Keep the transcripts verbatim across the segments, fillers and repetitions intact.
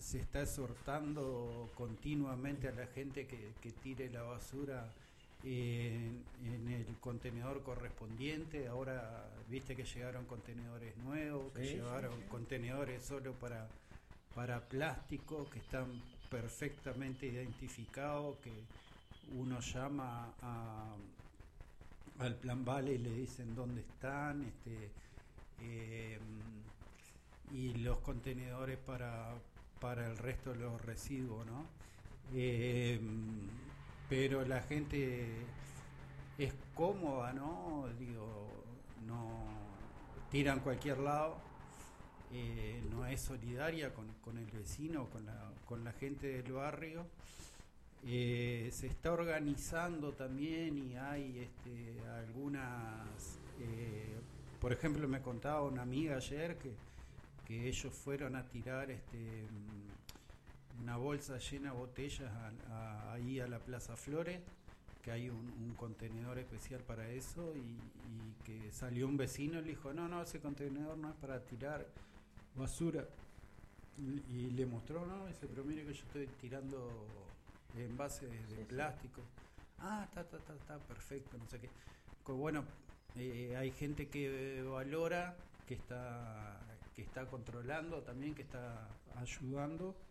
se está exhortando continuamente a la gente que, que tire la basura en, en el contenedor correspondiente. Ahora viste que llegaron contenedores nuevos, que Sí, llegaron sí, sí. contenedores solo para, para plástico, que están perfectamente identificados, que uno llama a, al plan Vale y le dicen dónde están, este, eh, y los contenedores para, para el resto de los residuos, ¿no? Eh, pero la gente es cómoda, ¿no? Digo, no tiran cualquier lado, eh, no es solidaria con, con el vecino, con la, con la gente del barrio. Eh, se está organizando también y hay este, algunas, eh, por ejemplo, me contaba una amiga ayer que, que ellos fueron a tirar este, una bolsa llena de botellas a, a, ahí a la Plaza Flores, que hay un, un contenedor especial para eso, y, y que salió un vecino y le dijo, no, no, ese contenedor no es para tirar basura. Y, y le mostró, no, dice, pero mire que yo estoy tirando envases de Sí, sí. plástico. Ah, está, está, está, está, perfecto, no sé qué. Que bueno, eh, hay gente que valora, que está, que está controlando también, que está ayudando.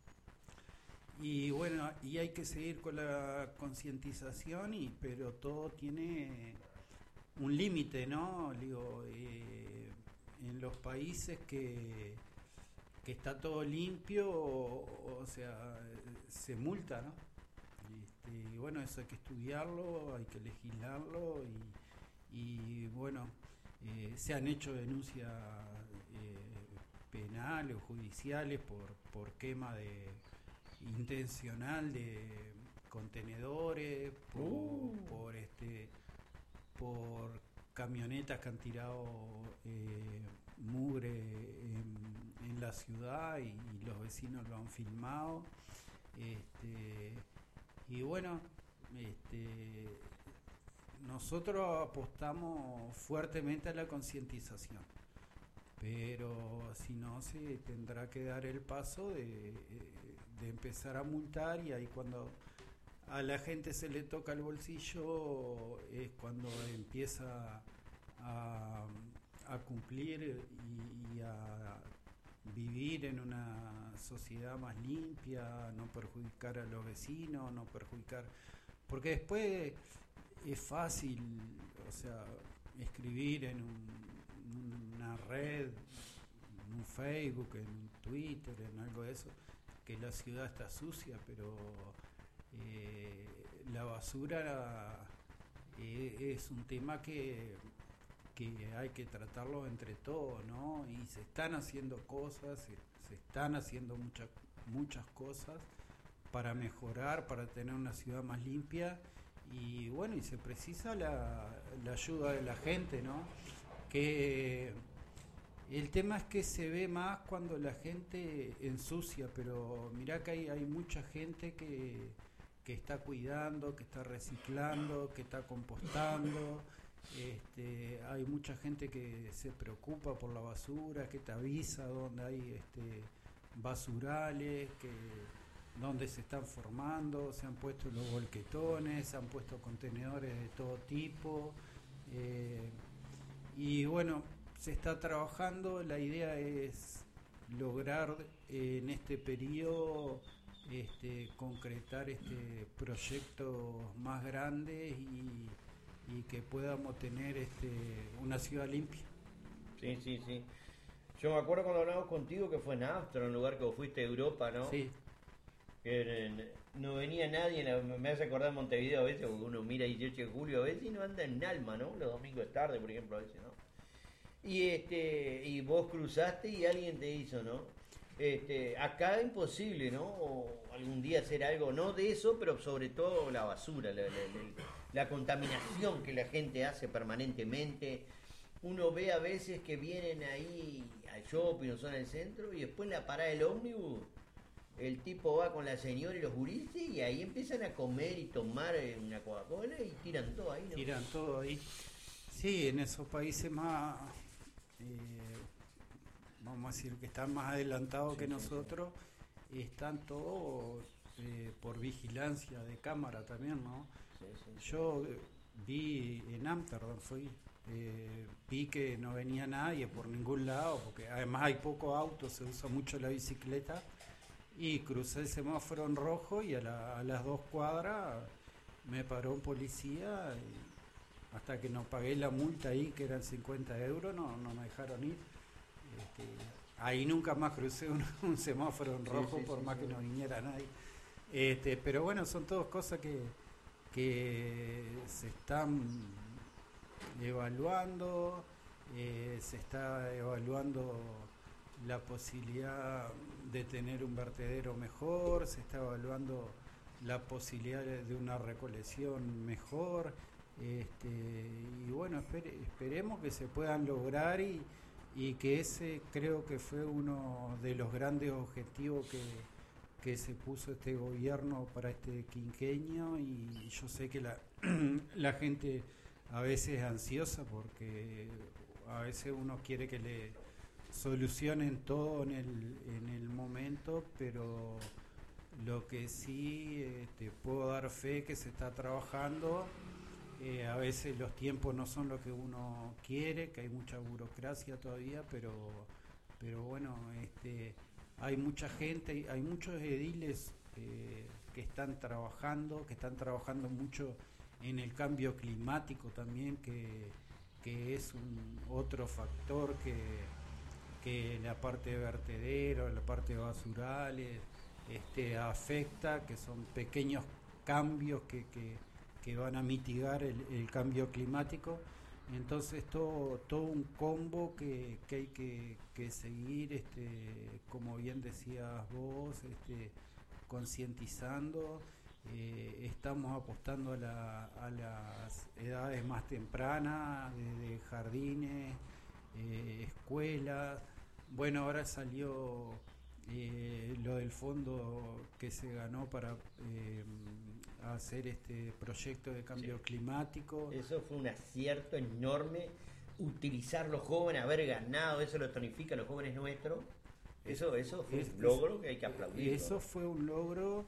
Y bueno, y hay que seguir con la concientización, y pero todo tiene un límite, ¿no? Digo, eh, en los países que, que está todo limpio, o, o sea, se multa, ¿no? Este, y bueno, eso hay que estudiarlo, hay que legislarlo, y, y bueno, eh, se han hecho denuncias eh, penales o judiciales por, por quema de intencional de contenedores, por, Uh, por este por camionetas que han tirado eh, mugre en, en la ciudad, y, y los vecinos lo han filmado. Este, y bueno, este, nosotros apostamos fuertemente a la concientización, pero si no, se tendrá que dar el paso de, de empezar a multar, y ahí cuando a la gente se le toca el bolsillo es cuando empieza a, a cumplir y, y a vivir en una sociedad más limpia, no perjudicar a los vecinos, no perjudicar, porque después es fácil, o sea, escribir en un, una red, en un Facebook, en un Twitter, en algo de eso, que la ciudad está sucia, pero eh, la basura eh, es un tema que, que hay que tratarlo entre todos, ¿no? Y se están haciendo cosas, se, se están haciendo muchas muchas cosas para mejorar, para tener una ciudad más limpia, y bueno, y se precisa la, la ayuda de la gente, ¿no? Que el tema es que se ve más cuando la gente ensucia, pero mirá que hay, hay mucha gente que, que está cuidando, que está reciclando, que está compostando. Este, hay mucha gente que se preocupa por la basura, que te avisa donde hay este, basurales, que donde se están formando, se han puesto los volquetones, se han puesto contenedores de todo tipo. Eh, y bueno, se está trabajando, la idea es lograr eh, en este periodo este, concretar este proyectos más grandes, y, y que podamos tener este, una ciudad limpia. sí, sí, sí. Yo me acuerdo cuando hablamos contigo que fue en Austria, un lugar que vos fuiste a Europa, ¿no? Sí, Que eh, no venía nadie, me hace acordar Montevideo a veces, porque uno mira dieciocho de julio a veces y no anda en Alma, ¿no? Los domingos de tarde, por ejemplo, a veces, ¿no? Y este y vos cruzaste y alguien te hizo, ¿no? Este, acá imposible, ¿no? O algún día hacer algo, no de eso, pero sobre todo la basura, la, la, la, la contaminación que la gente hace permanentemente. Uno ve a veces que vienen ahí al shopping o son al centro y después en la parada del ómnibus el tipo va con la señora y los gurises y ahí empiezan a comer y tomar una Coca-Cola y tiran todo ahí, ¿no? tiran todo ahí. Sí, en esos países más, eh, vamos a decir que están más adelantados Sí, que sí, sí. nosotros, están todos eh, por vigilancia de cámara también, ¿no? Sí, sí, sí. Yo eh, vi en Ámsterdam, fui, eh, vi que no venía nadie por ningún lado, porque además hay poco auto, se usa mucho la bicicleta, y crucé el semáforo en rojo y a, la- a las dos cuadras me paró un policía y hasta que no pagué la multa ahí, que eran cincuenta euros, no, no me dejaron ir. Este, ahí nunca más crucé un, un semáforo en Sí, rojo sí, por sí, más sí. que no viniera nadie. Este, pero bueno, son todas cosas que, que se están evaluando, eh, se está evaluando la posibilidad de tener un vertedero mejor, se está evaluando la posibilidad de de una recolección mejor, este, y bueno, espere- esperemos que se puedan lograr y, y que ese creo que fue uno de los grandes objetivos que, que se puso este gobierno para este quinquenio, y yo sé que la, la gente a veces es ansiosa porque a veces uno quiere que le solucionen todo en el, en el momento, pero lo que sí eh, te puedo dar fe que se está trabajando. Eh, a veces los tiempos no son lo que uno quiere, que hay mucha burocracia todavía, pero, pero bueno, este, hay mucha gente, hay muchos ediles eh, que están trabajando, que están trabajando mucho en el cambio climático también, que, que es un otro factor que, que la parte de vertederos, la parte de basurales, este, afecta, que son pequeños cambios que, que, que van a mitigar el, el cambio climático. Entonces todo, todo un combo que, que hay que, que seguir, este, como bien decías vos, este, concientizando. Eh, estamos apostando a, la, a las edades más tempranas, desde jardines, eh, escuelas. Bueno, ahora salió eh, lo del fondo que se ganó para eh, hacer este proyecto de cambio Sí. climático. Eso fue un acierto enorme. Utilizar los jóvenes, haber ganado, eso lo tonifica a los jóvenes nuestros. Eso, eso fue Es- un es- logro que hay que aplaudir. Eso fue un logro.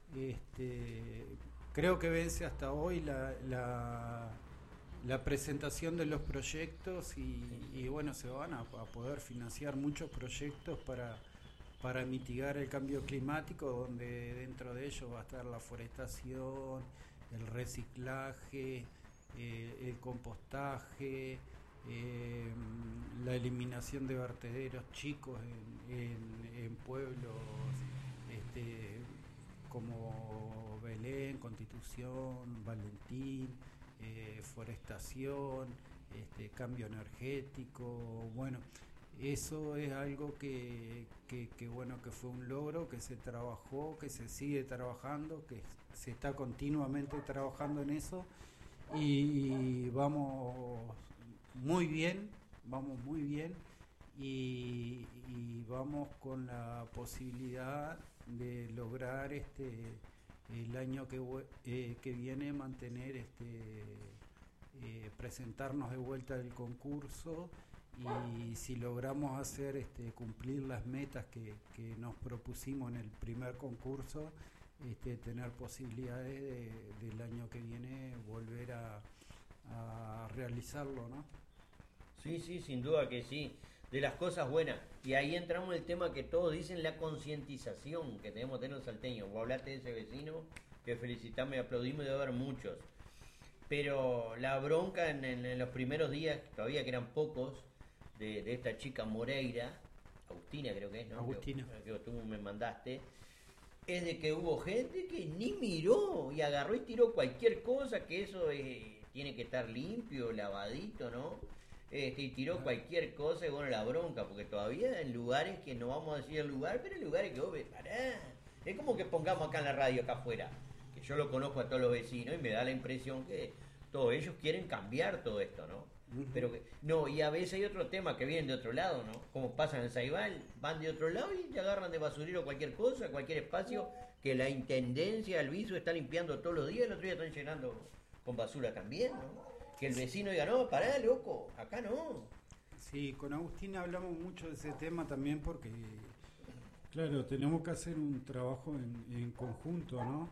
Este, creo que vence hasta hoy la, la, la presentación de los proyectos y, y bueno, se van a, a poder financiar muchos proyectos para, para mitigar el cambio climático, donde dentro de ellos va a estar la forestación, el reciclaje, eh, el compostaje, eh, la eliminación de vertederos chicos en, en- en pueblos este, como Belén, Constitución, Valentín, eh, forestación, este, cambio energético. Bueno, eso es algo que, que, que, bueno, que fue un logro, que se trabajó, que se sigue trabajando, que se está continuamente trabajando en eso, y vamos muy bien, vamos muy bien, y, y vamos con la posibilidad de lograr este el año que, vue- eh, que viene mantener este eh, presentarnos de vuelta del concurso, y si logramos hacer este cumplir las metas que, que nos propusimos en el primer concurso, este, tener posibilidades de, del año que viene volver a, a realizarlo, ¿no? Sí, sí, sin duda que sí. De las cosas buenas. Y ahí entramos en el tema que todos dicen, la concientización que tenemos que tener los salteños. Vos hablaste de ese vecino, que felicitamos y aplaudimos, y debe haber muchos. Pero la bronca en, en- en los primeros días, todavía que eran pocos, de, de esta chica Moreira, Agustina creo que es, ¿no? Agustina. Que, que tú me mandaste, es de que hubo gente que ni miró y agarró y tiró cualquier cosa, que eso eh, tiene que estar limpio, lavadito, ¿no? Este, y tiró cualquier cosa y bueno, la bronca, porque todavía en lugares que no vamos a decir el lugar, pero en lugares que vos ves, pará. Es como que pongamos acá en la radio, acá afuera, que yo lo conozco a todos los vecinos y me da la impresión que todos ellos quieren cambiar todo esto, ¿no? Ujú. Pero que, no, y a veces hay otro tema que vienen de otro lado, ¿no? Como pasa en el Saibal, van de otro lado y agarran de basurero cualquier cosa, cualquier espacio que la intendencia, el viso está limpiando todos los días, el otro día están llenando con basura también, ¿no? Que el vecino diga, no, pará, loco, acá no. Sí, con Agustina hablamos mucho de ese tema también porque Claro, tenemos que hacer un trabajo en, en conjunto, ¿no?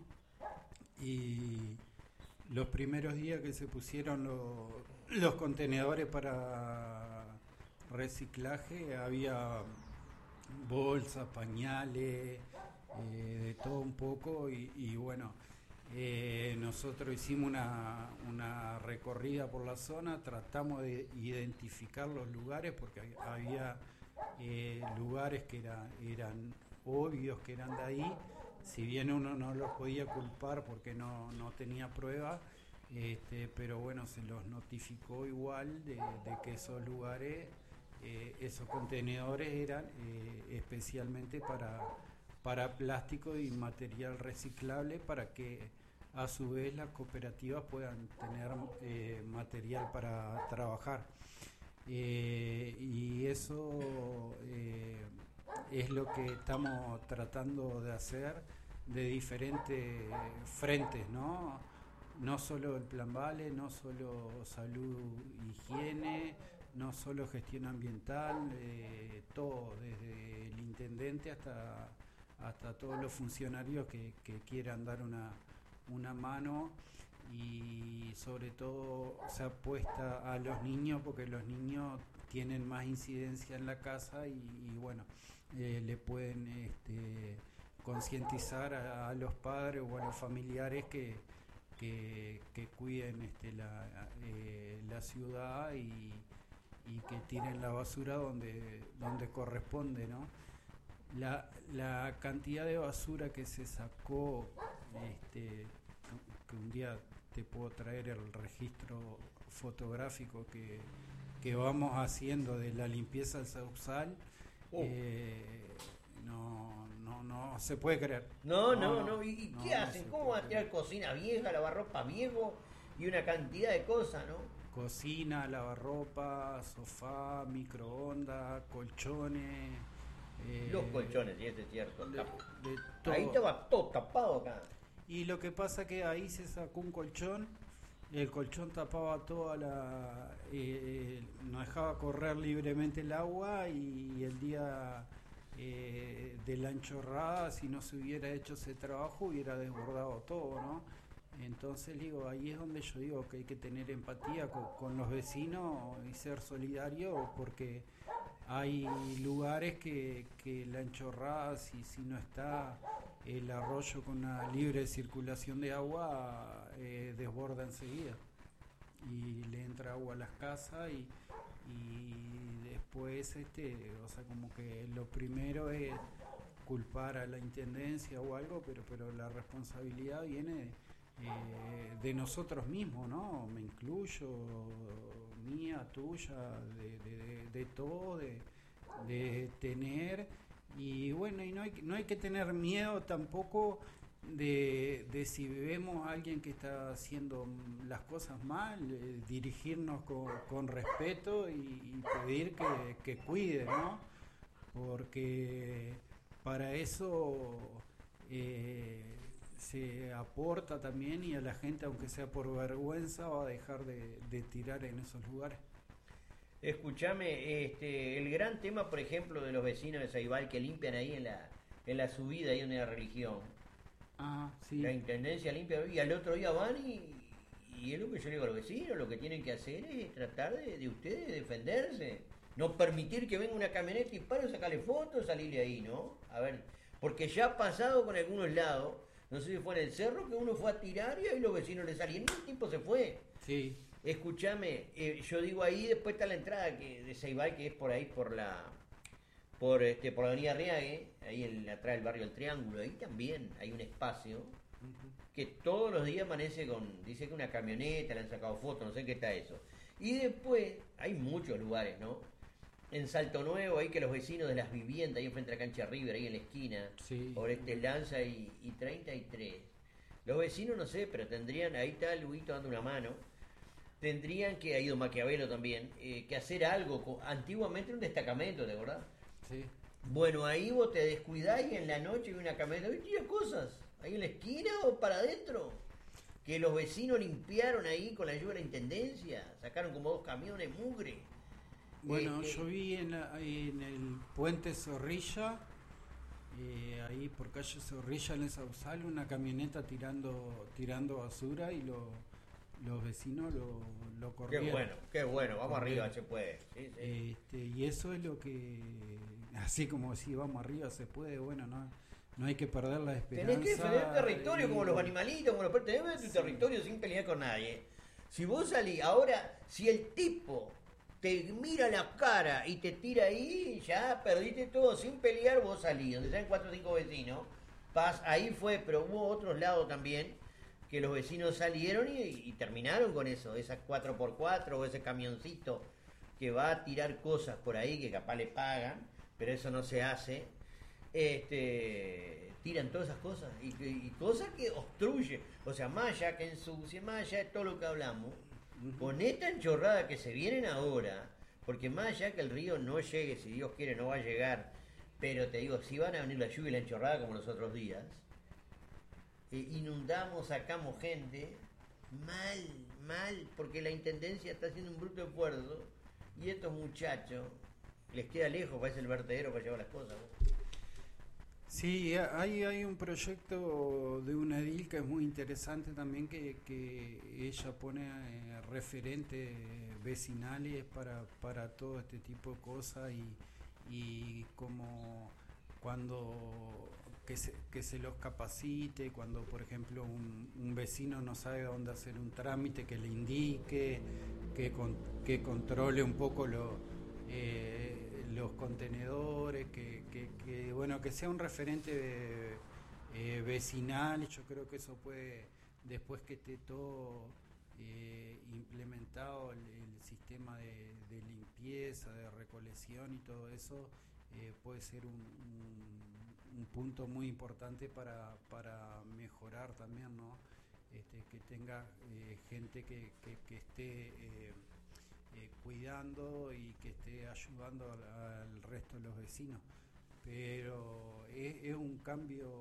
Y los primeros días que se pusieron los, los contenedores para reciclaje, había bolsas, pañales, eh, de todo un poco y, y bueno, eh, nosotros hicimos una, una recorrida por la zona, tratamos de identificar los lugares porque había eh, lugares que era, eran obvios que eran de ahí, si bien uno no los podía culpar porque no, no tenía pruebas, este, pero bueno, se los notificó igual de, de que esos lugares, eh, esos contenedores eran eh, especialmente para, para plástico y material reciclable para que a su vez las cooperativas puedan tener eh, material para trabajar. Eh, y eso eh, es lo que estamos tratando de hacer de diferentes frentes, ¿no? No solo el Plan Vale, no solo salud, higiene, no solo gestión ambiental, eh, todo, desde el intendente hasta, hasta todos los funcionarios que, que quieran dar una, una mano y sobre todo se apuesta a los niños porque los niños tienen más incidencia en la casa y, y bueno, eh, le pueden este, concientizar a, a los padres o a los familiares que, que, que cuiden este, la, eh, la ciudad y, y que tiren la basura donde, donde corresponde, ¿no? La, la cantidad de basura que se sacó, este, que un día te puedo traer el registro fotográfico que, que vamos haciendo de la limpieza del Sausal, oh. eh, no, no, no se puede creer. No, no, no. no. ¿Y, y no, qué hacen? No ¿Cómo van a tirar cocina vieja, lavarropa viejo y una cantidad de cosas, no? Cocina, lavarropa, sofá, microondas, colchones. Eh, Los colchones, y eso es cierto. De, de ahí estaba todo tapado acá. Y lo que pasa que ahí se sacó un colchón, el colchón tapaba toda la... Eh, no dejaba correr libremente el agua y el día eh, de la enchorrada, si no se hubiera hecho ese trabajo, hubiera desbordado todo, ¿no? Entonces digo, ahí es donde yo digo que hay que tener empatía con, con los vecinos y ser solidario porque hay lugares que, que la enchorrada, si, si no está el arroyo con una libre circulación de agua, eh, desborda enseguida y le entra agua a las casas y, y después, este, o sea, como que lo primero es culpar a la intendencia o algo, pero, pero la responsabilidad viene eh, de nosotros mismos, ¿no? Me incluyo, mía, tuya, de, de, de, de todo, de, de tener, y bueno, y no hay, no hay que tener miedo tampoco de, de si vemos a alguien que está haciendo las cosas mal, eh, dirigirnos con, con respeto y, y pedir que, que cuide, ¿no? Porque para eso eh, se aporta también y a la gente, aunque sea por vergüenza, va a dejar de, de tirar en esos lugares. Escúchame, este, el gran tema, por ejemplo, de los vecinos de Ceibal que limpian ahí en la, en la subida, ahí donde hay la religión. Ah, sí. La intendencia limpia y al otro día van y, y es lo que yo le digo a los vecinos, lo que tienen que hacer es tratar de, de ustedes defenderse. No permitir que venga una camioneta y pare, sacarle fotos, salirle ahí, ¿no? A ver, porque ya ha pasado con algunos lados, no sé si fue en el cerro, que uno fue a tirar y ahí los vecinos le salían y el tipo se fue. Sí. Escúchame, eh, yo digo ahí, después está la entrada que, de Ceibal, que es por ahí, por la por este por la avenida Riague, ahí en, atrás del barrio del Triángulo, ahí también hay un espacio uh-huh. que todos los días amanece con, dice que una camioneta, le han sacado fotos, no sé qué está eso. Y después hay muchos lugares, ¿no? En Salto Nuevo, ahí que los vecinos de las viviendas, ahí enfrente de la cancha River, ahí en la esquina, sí. por este Lanza y, y treinta y tres. Los vecinos, no sé, pero tendrían, ahí está el Luguito dando una mano, tendrían que, ha ido Maquiavelo también, eh, que hacer algo, con, antiguamente un destacamento, ¿de verdad? Sí. Bueno, ahí vos te descuidás y en la noche hay una camioneta, ¿y tira cosas? ¿Ahí en la esquina o para adentro? Que los vecinos limpiaron ahí con la ayuda de la intendencia, sacaron como dos camiones mugre. Bueno, eh, yo vi en, la, en el puente Zorrilla, eh, ahí por calle Zorrilla en el Sausal, una camioneta tirando tirando basura y lo, los vecinos lo, lo corrieron. Qué bueno, qué bueno, vamos Corrieron. arriba, se puede. Sí, sí. Este, y eso es lo que, así como si vamos arriba se puede, bueno, no, no hay que perder la esperanza. Tenés que defender el territorio y- como los animalitos, como los perros. Tenés que defender tu Sí. territorio sin pelear con nadie. Si vos salís, ahora, si el tipo te mira la cara y te tira ahí, ya perdiste todo. Sin pelear, vos salís. Donde están cuatro o cinco vecinos, paz, ahí fue, pero hubo otros lados también que los vecinos salieron y, y terminaron con eso. Esas cuatro por cuatro o ese camioncito que va a tirar cosas por ahí que capaz le pagan, pero eso no se hace. Este, tiran todas esas cosas y, y cosas que obstruyen, o sea, más allá que ensucie, más allá de todo lo que hablamos, con esta enchorrada que se vienen ahora, porque más allá que el río no llegue, si Dios quiere no va a llegar, pero te digo, si van a venir la lluvia y la enchorrada como los otros días, eh, inundamos, sacamos gente, mal, mal, porque la intendencia está haciendo un bruto esfuerzo y estos muchachos les queda lejos, parece el vertedero para llevar las cosas, ¿no? Sí, hay, hay un proyecto de una edil que es muy interesante también, que, que ella pone eh, referentes vecinales para, para todo este tipo de cosas y, y como cuando que se, que se los capacite, cuando por ejemplo un, un vecino no sabe dónde hacer un trámite, que le indique, que, con, que controle un poco lo... eh, los contenedores, que, que, que, bueno, que sea un referente eh, vecinal. Yo creo que eso puede, después que esté todo eh, implementado, el, el sistema de, de limpieza, de recolección y todo eso, eh, puede ser un, un, un punto muy importante para, para mejorar también, ¿no? Este, que tenga eh, gente que, que, que esté eh, eh, cuidando y que esté ayudando al, al resto de los vecinos. Pero es, es un cambio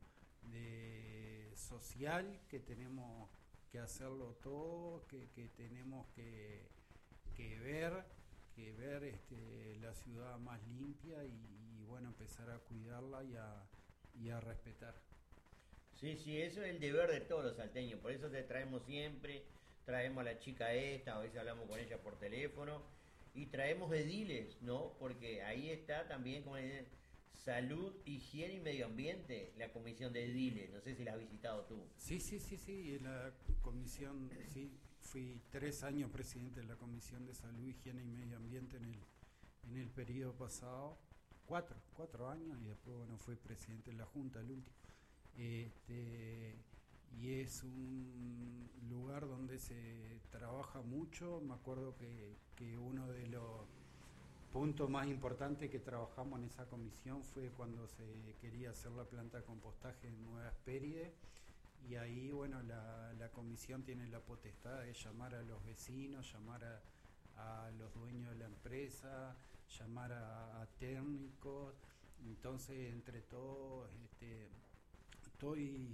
de social que tenemos que hacerlo todo, que, que tenemos que, que ver, que ver este, la ciudad más limpia y, y bueno, empezar a cuidarla y a, y a respetar. Sí, sí, eso es el deber de todos los salteños, por eso te traemos siempre, traemos a la chica esta, a veces hablamos con ella por teléfono, y traemos ediles, ¿no? Porque ahí está también, como dicen, salud, higiene y medio ambiente, la comisión de ediles, no sé si la has visitado tú. Sí, sí, sí, sí, la comisión, sí, fui tres años presidente de la Comisión de Salud, Higiene y Medio Ambiente en el, en el periodo pasado, cuatro, cuatro años, y después, bueno, fui presidente de la Junta, el último. Este, y es un lugar donde se trabaja mucho. Me acuerdo que, que uno de los puntos más importantes que trabajamos en esa comisión fue cuando se quería hacer la planta de compostaje en Nueva Espéride, y ahí, bueno, la, la comisión tiene la potestad de llamar a los vecinos, llamar a, a los dueños de la empresa, llamar a, a técnicos. Entonces, entre todos, este, estoy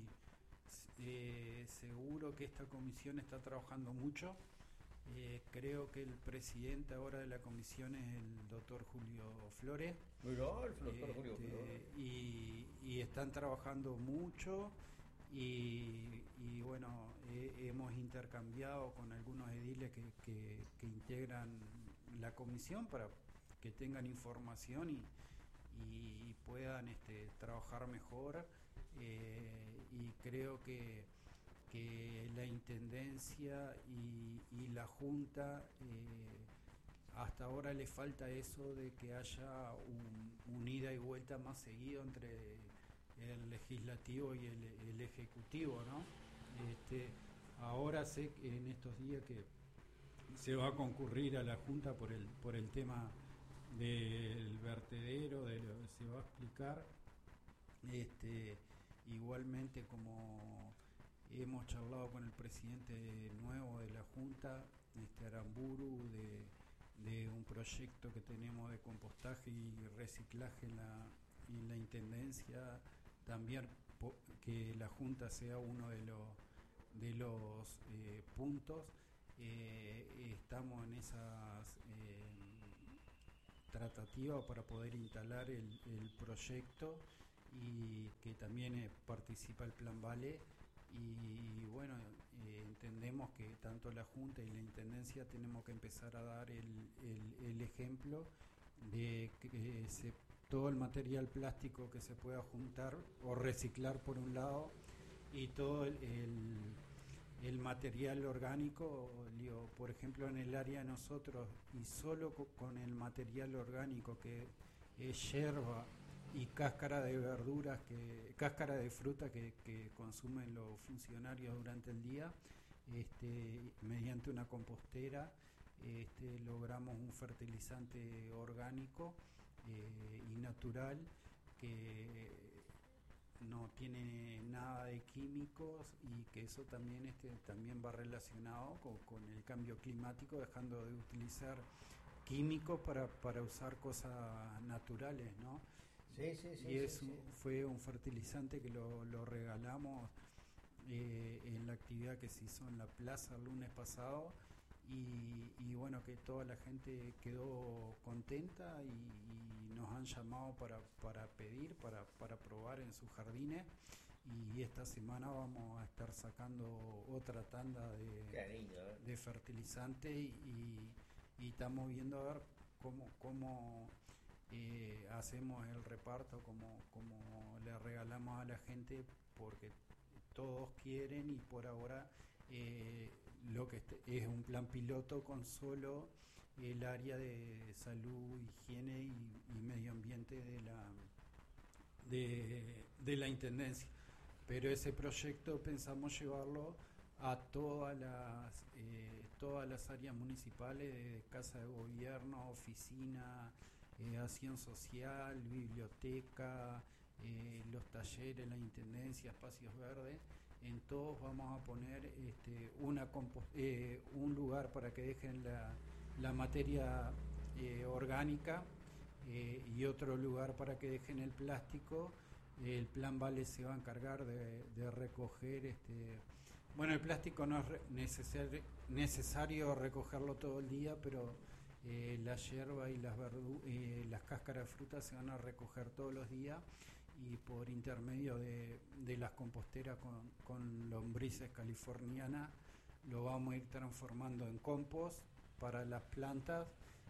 eh, seguro que esta comisión está trabajando mucho. Eh, creo que el presidente ahora de la comisión es el doctor Julio Flores. Mirá, el doctor Julio Este, Flores. y, y están trabajando mucho y, y bueno, eh, hemos intercambiado con algunos ediles que, que, que integran la comisión para que tengan información y, y puedan este, trabajar mejor. Eh, y creo que, que la Intendencia y, y la Junta, eh, hasta ahora le falta eso de que haya un, un ida y vuelta más seguido entre el legislativo y el, el ejecutivo, ¿no? Este, ahora sé que en estos días que se va a concurrir a la Junta por el, por el tema del vertedero, de lo que se va a explicar. Este, igualmente, como hemos charlado con el presidente nuevo de la Junta, este Aramburu, de, de un proyecto que tenemos de compostaje y reciclaje en la, en la Intendencia, también po, que la Junta sea uno de los, de los eh, puntos. Eh, estamos en esas eh, tratativas para poder instalar el, el proyecto y que también eh, participa el Plan Vale. Y bueno, eh, entendemos que tanto la Junta y la Intendencia tenemos que empezar a dar el, el, el ejemplo de que se, todo el material plástico que se pueda juntar o reciclar por un lado, y todo el, el, el material orgánico, digo, por ejemplo en el área de nosotros, y solo co- con el material orgánico que es yerba y cáscara de verduras, que cáscara de fruta que, que consumen los funcionarios durante el día, este, mediante una compostera, este, logramos un fertilizante orgánico eh, y natural que no tiene nada de químicos, y que eso también este también va relacionado con, con el cambio climático, dejando de utilizar químicos para, para usar cosas naturales, ¿no? Sí, sí, sí. Y es sí, un- sí. fue un fertilizante que lo, lo regalamos eh, en la actividad que se hizo en la plaza el lunes pasado, y, y bueno, que toda la gente quedó contenta, y, y nos han llamado para, para pedir, para, para probar en sus jardines, y esta semana vamos a estar sacando otra tanda de, Qué lindo, ¿eh? de fertilizante, y, y estamos viendo a ver cómo, cómo eh, hacemos el reparto, cómo, cómo le regalamos a la gente, porque todos quieren, y por ahora eh, lo que este- es un plan piloto con solo el área de salud, higiene y, y medio ambiente de la de, de la intendencia. Pero ese proyecto pensamos llevarlo a todas las eh, todas las áreas municipales, de casa de gobierno, oficina, eh, acción social, biblioteca, eh, los talleres, la intendencia, espacios verdes. En todos vamos a poner este, una compo- eh, un lugar para que dejen la, la materia eh, orgánica, eh, y otro lugar para que dejen el plástico. El Plan Vale se va a encargar de, de recoger, este, bueno, el plástico no es re- necesari- necesario recogerlo todo el día, pero eh, la yerba y las, verdu- eh, las cáscaras de fruta se van a recoger todos los días, y por intermedio de, de las composteras con, con lombrices californianas lo vamos a ir transformando en compost para las plantas,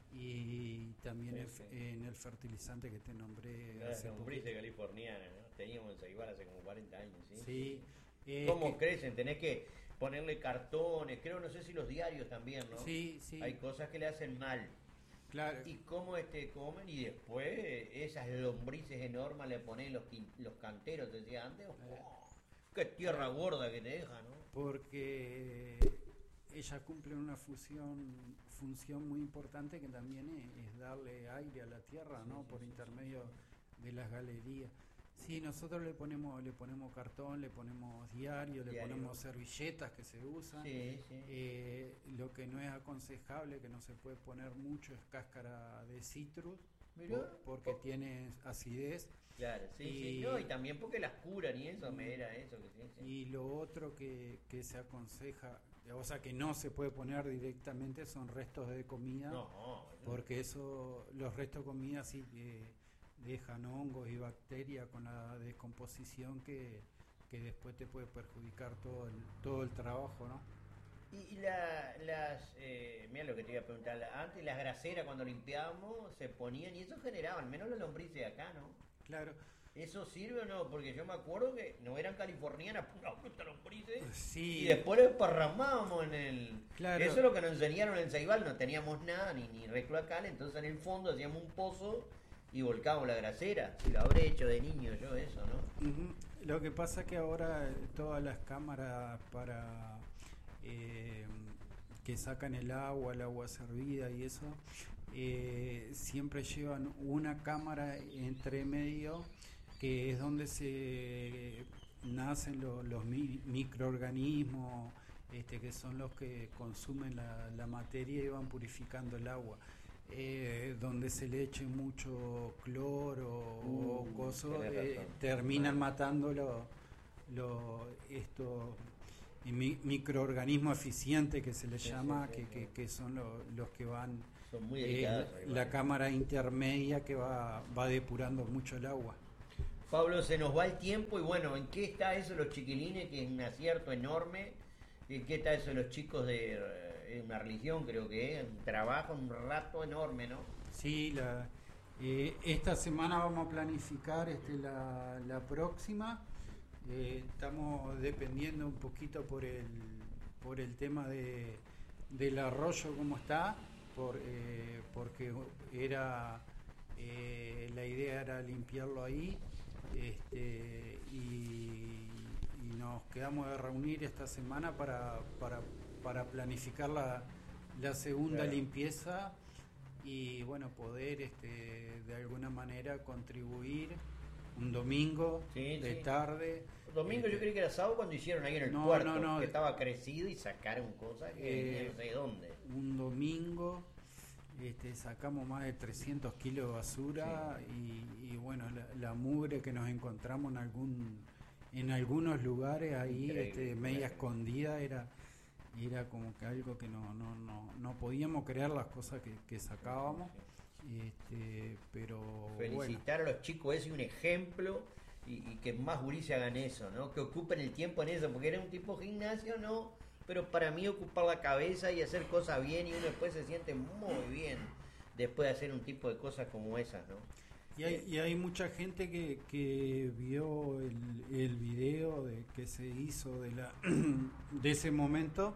y también Sí, el sí. fe- en el fertilizante que te nombré Las hace lombrices poquito. californianas, ¿no? Teníamos en Ceibal hace como cuarenta años, ¿sí? Sí, eh, ¿Cómo que- crecen? Tenés que ponerle cartones, creo, no sé si los diarios también, ¿no? sí, sí, Hay cosas que le hacen mal. claro. Y cómo este comen, y después eh, esas lombrices enormes le ponen los, quin- los canteros, te decía antes. ¡Oh! ¡Qué tierra gorda que te deja, ¿no? Porque ella cumple una función función muy importante, que también es, es darle aire a la tierra, Sí, ¿no? sí, Por sí, intermedio de las galerías. Sí, nosotros le ponemos le ponemos cartón, le ponemos diario, le Diario. ponemos servilletas que se usan. Sí, sí. Eh, lo que no es aconsejable, que no se puede poner mucho, es cáscara de citrus, Mirá. por- porque tiene acidez. Claro, sí, Y- sí. No, y también porque las curan y eso, me era eso que sí, sí. Y lo otro que, que se aconseja, o sea, que no se puede poner directamente, son restos de comida, No, no. porque eso, los restos de comida sí que dejan hongos y bacterias con la descomposición, que, que después te puede perjudicar todo el, todo el trabajo, ¿no? Y, y la, las, eh, mira lo que te iba a preguntar, la- antes las graseras cuando limpiábamos se ponían y eso generaba, al menos las lombrices de acá, ¿no? Claro, ¿Eso sirve o no? Porque yo me acuerdo que no eran californianas, pura bruta lombrices. sí. Y después lo esparramábamos en el... Claro. Eso es lo que nos enseñaron en Ceibal, no teníamos nada, ni, ni recloacal, entonces en el fondo hacíamos un pozo y volcábamos la grasera. Si lo habré hecho de niño yo eso, ¿no? Ujú. Lo que pasa es que ahora eh, todas las cámaras para eh, que sacan el agua, el agua servida y eso, eh, siempre llevan una cámara entre medio, que es donde se nacen lo- los mi- microorganismos, este, que son los que consumen la, la materia y van purificando el agua. Eh, donde se le eche mucho cloro o Uh, coso, tenés eh, razón. terminan matando los lo, estos mi- microorganismos eficientes, que se les Sí, llama, sí, sí, que, sí. que, que son lo- los que van, Son muy eh, delicadas. la cámara intermedia que va, va depurando mucho el agua. Pablo, se nos va el tiempo y bueno, ¿en qué está eso de los chiquilines? Que es un acierto enorme. ¿En qué está eso de los chicos de eh, una religión, creo que es? Un trabajo, un rato enorme, ¿no? Sí, la, eh, esta semana vamos a planificar este, la, la próxima. Eh, estamos dependiendo un poquito por el, por el tema de, del arroyo, cómo está, por, eh, porque era eh, la idea era limpiarlo ahí. Este, y, y nos quedamos de reunir esta semana para, para, para planificar la, la segunda Claro. limpieza y bueno, poder este, de alguna manera contribuir un domingo Sí, de sí. tarde. Domingo yo este, creí que era sábado cuando hicieron ahí en el No, puerto, no, no. que estaba crecido y sacaron cosas que Eh, venía no sé de dónde. un domingo este, sacamos más de trescientos kilos de basura y, y bueno, la, la mugre que nos encontramos en algún en algunos lugares ahí Increíble, este, media increíble. escondida era era como que algo que no no no, no podíamos creer las cosas que, que sacábamos. Este, pero bueno, Felicitar a los chicos, eso es un ejemplo y, y que más gurises hagan eso, ¿no? Que ocupen el tiempo en eso, porque era un tipo gimnasio, ¿no? Pero para mí ocupar la cabeza y hacer cosas bien y uno después se siente muy bien después de hacer un tipo de cosas como esas, ¿no? y hay, y hay mucha gente que, que vio el, el video de, que se hizo de, la, de ese momento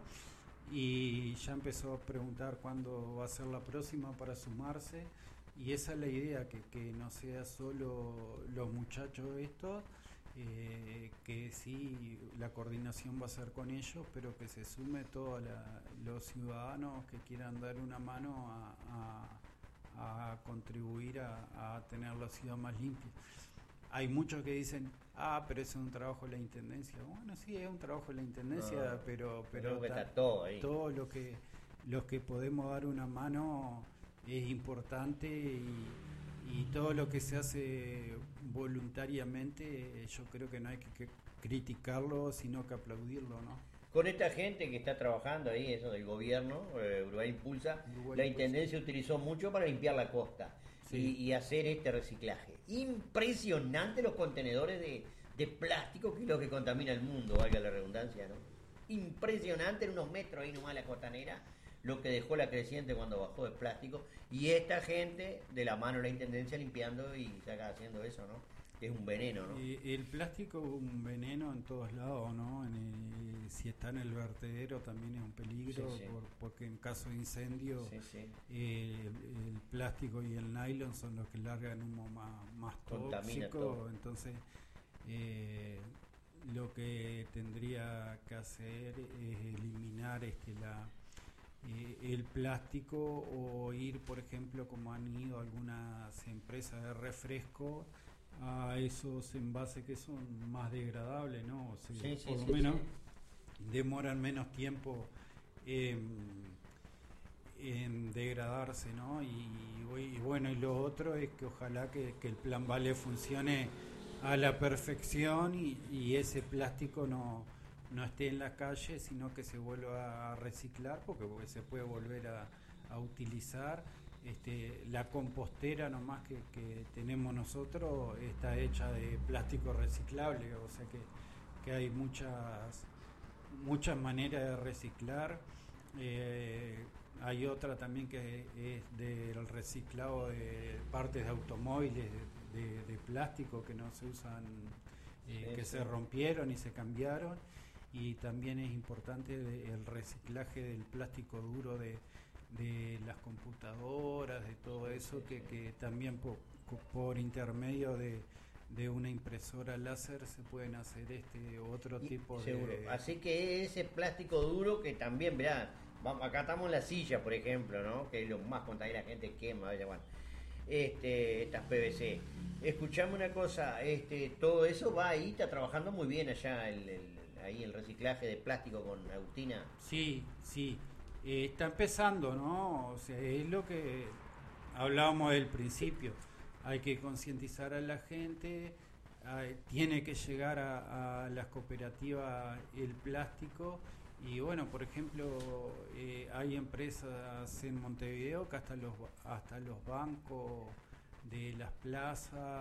y ya empezó a preguntar cuándo va a ser la próxima para sumarse. Y esa es la idea, que, que no sea solo los muchachos estos, eh, que sí, la coordinación va a ser con ellos, pero que se sume todos los ciudadanos que quieran dar una mano a, a, a contribuir a, a tener la ciudad más limpia. Hay muchos que dicen, ah, pero eso es un trabajo de la Intendencia. Bueno, sí, es un trabajo de la Intendencia, No, pero, pero creo que ta- está todo ahí. todo lo que, los que podemos dar una mano es importante y, y todo lo que se hace voluntariamente, eh, yo creo que no hay que, que criticarlo, sino que aplaudirlo, ¿no? Con esta gente que está trabajando ahí, eso del gobierno, eh, Uruguay Impulsa, Uruguay la Impulsa. Intendencia utilizó mucho para limpiar la costa Sí. y, y hacer este reciclaje. Impresionante los contenedores de, de plástico, que es lo que contamina el mundo, valga la redundancia, ¿no? Impresionante, en unos metros ahí nomás la costanera, lo que dejó la creciente cuando bajó de plástico. Y esta gente, de la mano de la Intendencia, limpiando y saca haciendo eso, ¿no? Que es un veneno, ¿no? Eh, el plástico es un veneno en todos lados, ¿no? En el- si está en el vertedero también es un peligro, Sí, sí. por- porque en caso de incendio Sí, sí. eh, el, el plástico y el nylon son los que largan humo más, más Contamina tóxico, todo. entonces eh, lo que tendría que hacer es eliminar este la eh, el plástico o ir, por ejemplo, como han ido algunas empresas de refresco, a esos envases que son más degradables, ¿no? O sea, Sí, sí, por lo sí, menos sí. demoran menos tiempo en, en degradarse, ¿no? Y, y bueno, y lo otro es que ojalá que, que el plan Vale funcione a la perfección y, y ese plástico no, no esté en la calle, sino que se vuelva a reciclar, porque, porque se puede volver a, a utilizar. Este, la compostera nomás que, que tenemos nosotros está hecha de plástico reciclable, o sea que, que hay muchas muchas maneras de reciclar. Eh, hay otra también que es del reciclado de partes de automóviles de, de, de plástico que no se usan, eh, Sí, que sí. se rompieron y se cambiaron. Y también es importante el reciclaje del plástico duro de, de las computadoras, de todo eso, que, que también por, por intermedio de, de una impresora láser se pueden hacer este otro Y- tipo seguro. de... Así que ese plástico duro que también, verá, vamos, acá estamos en la silla, por ejemplo, ¿no? Que es lo más contaminante, la gente quema, vaya, bueno. Este, estas P V C. Escuchame una cosa, este, todo eso va ahí, está trabajando muy bien allá el, el- ahí el reciclaje de plástico con Agustina. Sí, sí. Eh, está empezando, ¿no? O sea, es lo que hablábamos del principio. Hay que concientizar a la gente, hay- tiene que llegar a, a las cooperativas el plástico. Y bueno, por ejemplo, eh, hay empresas en Montevideo que hasta los, hasta los bancos de las plazas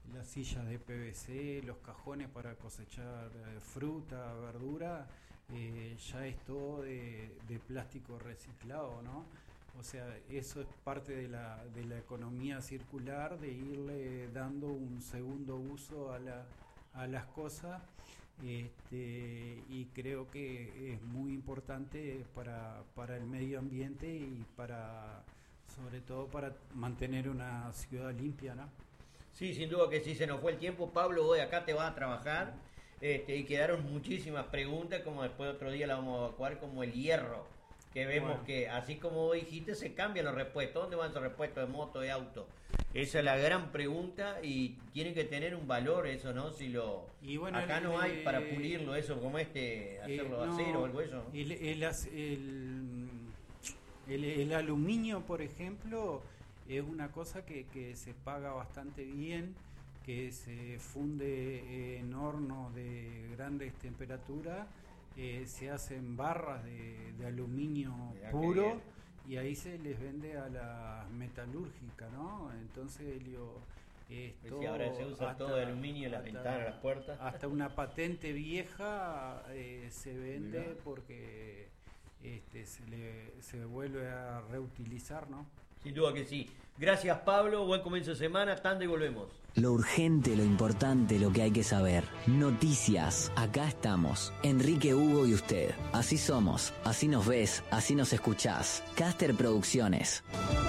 las sillas de P V C, los cajones para cosechar eh, fruta, verdura, eh, ya es todo de, de plástico reciclado, ¿no? O sea, eso es parte de la, de la economía circular, de irle dando un segundo uso a, la, a las cosas, este, y creo que es muy importante para, para el medio ambiente y para, sobre todo para mantener una ciudad limpia, ¿no? Sí, sin duda que sí, se nos fue el tiempo. Pablo, hoy acá te vas a trabajar, este, y quedaron muchísimas preguntas, como después otro día la vamos a evacuar, como el hierro, que vemos bueno. que así como vos dijiste, se cambian los repuestos. ¿Dónde van esos repuestos de moto, de auto? Esa es la gran pregunta y tiene que tener un valor eso, ¿no? Si lo y bueno, acá el, no hay para pulirlo eso, como este, hacerlo eh, no, acero o algo eso, ¿no? El, el, el, el, el aluminio, por ejemplo, es una cosa que, que se paga bastante bien, que se funde en hornos de grandes temperaturas, eh, se hacen barras de, de aluminio Mirá puro y ahí se les vende a la metalúrgica, ¿no? Entonces, Elio, esto sí, ahora se usa hasta, todo de aluminio, las ventanas, las puertas. Hasta una patente vieja eh, se vende Mirá. porque este, se, le, se vuelve a reutilizar, ¿no? Sin duda que sí. Gracias, Pablo. Buen comienzo de semana. Tanda y volvemos. Lo urgente, lo importante, lo que hay que saber. Noticias. Acá estamos. Enrique, Hugo y usted. Así somos. Así nos ves. Así nos escuchás. Caster Producciones.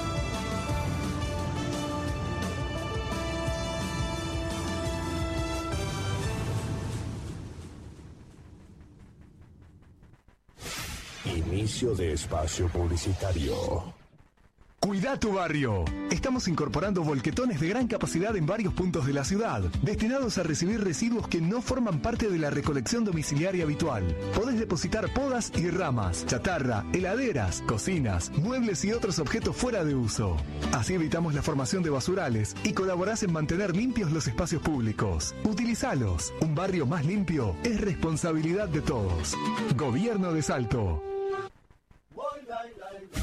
Inicio de espacio publicitario. Cuida tu barrio. Estamos incorporando volquetones de gran capacidad en varios puntos de la ciudad, destinados a recibir residuos que no forman parte de la recolección domiciliaria habitual. Podés depositar podas y ramas, chatarra, heladeras, cocinas, muebles y otros objetos fuera de uso. Así evitamos la formación de basurales y colaborás en mantener limpios los espacios públicos. Utilizalos. Un barrio más limpio es responsabilidad de todos. Gobierno de Salto.